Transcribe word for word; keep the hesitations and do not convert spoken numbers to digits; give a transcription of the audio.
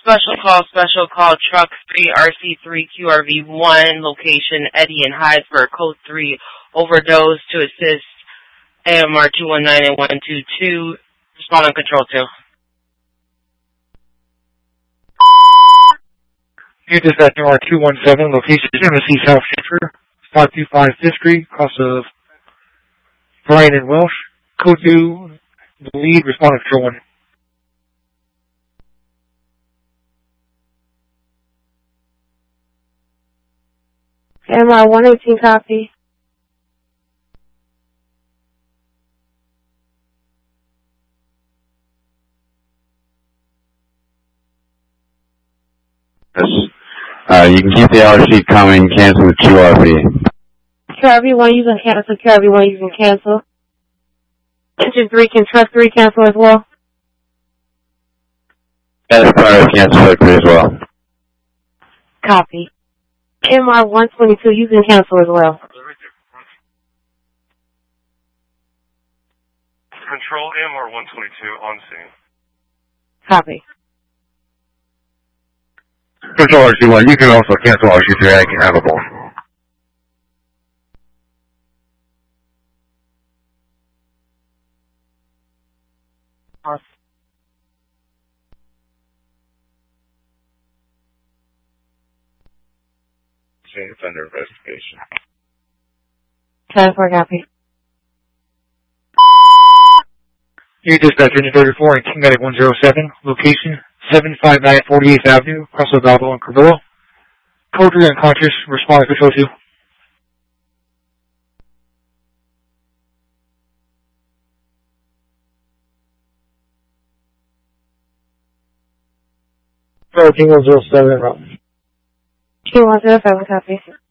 Special call, special call, truck three, R C three, Q R V one, location Eddie and Heidelberg, code three, overdose to assist A M R two one nine and one two two, respond on control two. New dispatch M R two one seven, location Tennessee South Central, five two five fifth Street, cross of Bryan and Welsh, code two, the lead, respond on control one. M R one eighteen copy. Yes. Uh, you can keep the hour sheet coming, cancel the Q R V. Q R V one using cancel, Q R V one using cancel. Engine three, can truck three cancel as well? That's part of cancel truck three as well. Copy. M R one twenty-two using cancel as well. Control M R one twenty-two on scene. Copy. Control R C one, you can also cancel R C three, I can have a ball. Awesome. It's under investigation. ten four copy. New dispatch engine thirty-four and King Medic one oh seven, location seven five nine forty-eighth Avenue, cross of Balboa and Carvillo. Code three unconscious, respond to control two. King one oh seven, route. King one oh seven copy.